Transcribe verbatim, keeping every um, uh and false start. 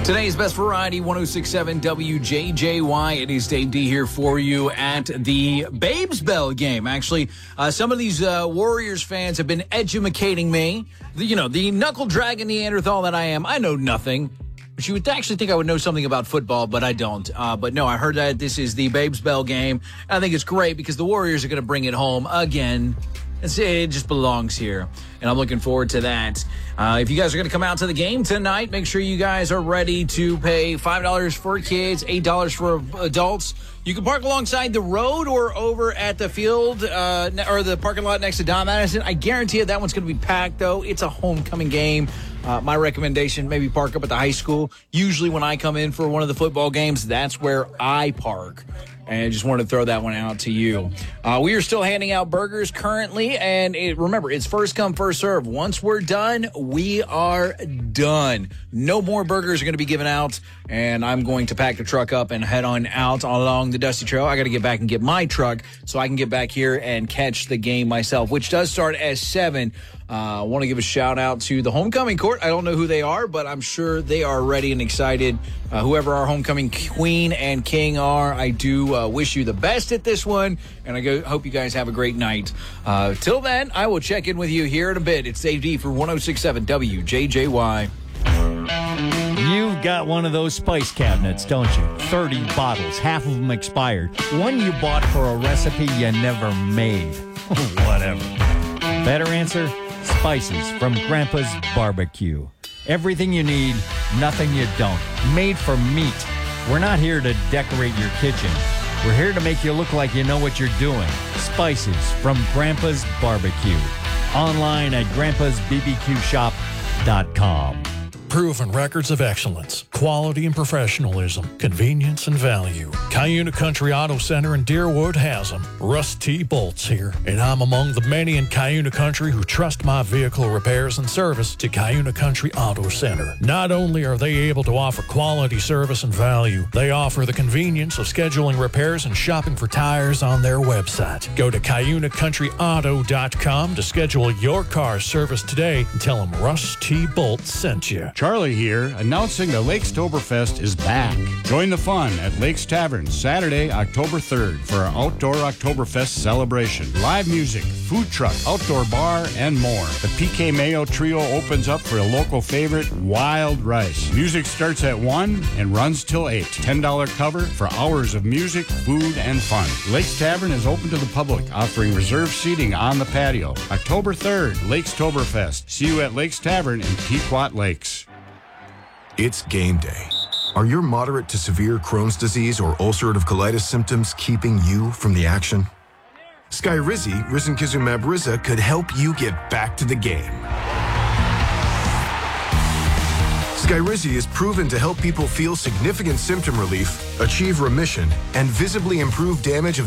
Today's Best Variety, one oh six point seven W J J Y. It is Dave D here for you at the Babes Bell game. Actually, uh, some of these uh, Warriors fans have been edumacating me. The, you know, the knuckle dragon Neanderthal that I am, I know nothing. But you would actually think I would know something about football, but I don't. Uh, but no, I heard that this is the Babes Bell game. I think it's great because the Warriors are going to bring it home again. It's, it just belongs here, and I'm looking forward to that. Uh, if you guys are going to come out to the game tonight, make sure you guys are ready to pay five dollars for kids, eight dollars for adults. You can park alongside the road or over at the field uh, or the parking lot next to Don Madison. I guarantee you that one's going to be packed, though. It's a homecoming game. Uh, my recommendation, maybe park up at the high school. Usually when I come in for one of the football games, that's where I park. And I just wanted to throw that one out to you. Uh, we are still handing out burgers currently. And it, remember, it's first come, first serve. Once we're done, we are done. No more burgers are going to be given out. And I'm going to pack the truck up and head on out along the Dusty Trail. I got to get back and get my truck so I can get back here and catch the game myself, which does start at seven. I uh, want to give a shout out to the homecoming court. I don't know who they are, but I'm sure they are ready and excited. Uh, whoever our homecoming queen and king are, I do uh, wish you the best at this one, and I go, hope you guys have a great night. Uh, till then, I will check in with you here in a bit. It's Dave D for one oh six point seven W J J Y. You've got one of those spice cabinets, don't you? thirty bottles, half of them expired. One you bought for a recipe you never made. Whatever. Better answer? Spices from Grandpa's Barbecue. Everything you need, nothing you don't. Made for meat. We're not here to decorate your kitchen. We're here to make you look like you know what you're doing. Spices from Grandpa's Barbecue. Online at grandpas b b q shop dot com. Proven records of excellence, quality and professionalism, convenience and value. Cuyuna Country Auto Center in Deerwood has them. Russ T. Bolt's here, and I'm among the many in Cuyuna Country who trust my vehicle repairs and service to Cuyuna Country Auto Center. Not only are they able to offer quality service and value, they offer the convenience of scheduling repairs and shopping for tires on their website. Go to cuyuna country auto dot com to schedule your car service today and tell them Russ T. Bolt sent you. Charlie here, announcing the Lakes-toberfest is back. Join the fun at Lakes Tavern Saturday, October third for our Outdoor Oktoberfest celebration. Live music, food truck, outdoor bar, and more. The P K Mayo Trio opens up for a local favorite, Wild Rice. Music starts at one and runs till eight. ten dollars cover for hours of music, food, and fun. Lakes Tavern is open to the public, offering reserved seating on the patio. October third, Lakes-toberfest. See you at Lakes Tavern in Pequot Lakes. It's game day. Are your moderate to severe Crohn's disease or ulcerative colitis symptoms keeping you from the action? Skyrizi, risankizumab Riza, could help you get back to the game. Skyrizi is proven to help people feel significant symptom relief, achieve remission, and visibly improve damage of